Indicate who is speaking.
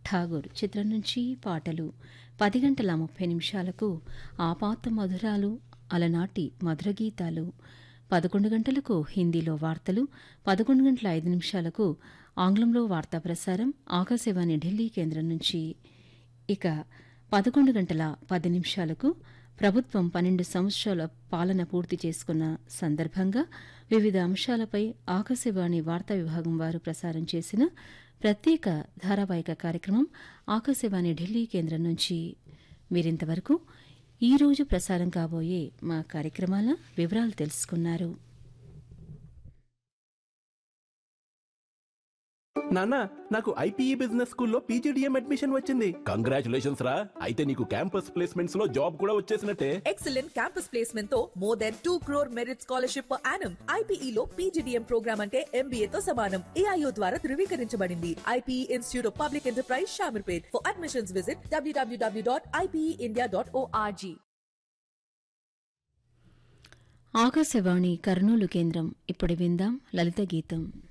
Speaker 1: ఠాగూర్ చిత్రం నుంచి పాటలు 10:30 ఆపాత మధురాలు అలనాటి మధుర గీతాలు 11 గంటలకు హిందీలో వార్తలు 11:05 ఆంగ్లంలో వార్తా ప్రసారం ఆకాశవాణి ఢిల్లీ కేంద్రం నుంచి. ఇక 11:10 ప్రభుత్వం 12 సంవత్సరాల పాలన పూర్తి చేసుకున్న సందర్భంగా వివిధ అంశాలపై ఆకాశవాణి వార్తా విభాగం వారు ప్రసారం చేసిన ప్రత్యేక ధారావాహిక కార్యక్రమం ఆకాశవాణి ఢిల్లీ కేంద్రం నుంచి. మీరింతవరకు ఈ రోజు ప్రసారం కాబోయే మా కార్యక్రమాల వివరాలు తెలుసుకున్నారు.
Speaker 2: నాన్న, నాకు ఐపీఈ బిజినెస్ స్కూల్లో పీజీడీఎం అడ్మిషన్ వచ్చింది. కంగ్రాచులేషన్స్ రా. అయితే నీకు క్యాంపస్ ప్లేస్మెంట్స్ లో జాబ్ కూడా వచ్చేసినట్టే.
Speaker 3: ఎక్సలెంట్ క్యాంపస్ ప్లేస్మెంట్ తో more than 2 crore merit scholarship per annum. IPE లో పీజీడీఎం ప్రోగ్రామ్ అంటే ఎంబీఏ తో సమానం. ఏఐఓ ద్వారా ధృవీకరించబడింది. IPE institute of public enterprise Shamirpet. For admissions visit www.ipeindia.org.
Speaker 1: Akashvani Kurnool కేంద్రం. ఇప్పుడు విందాం లలిత గీతం.